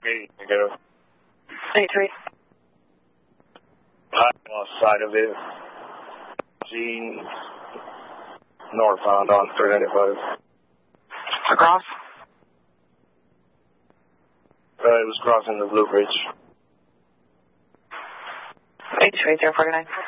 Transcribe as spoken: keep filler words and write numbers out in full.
eight, negative. eight two eight. I'm on the side of it. G northbound on three ninety-five. Across? Uh, it was crossing the Blue Bridge. eight two eight zero four nine.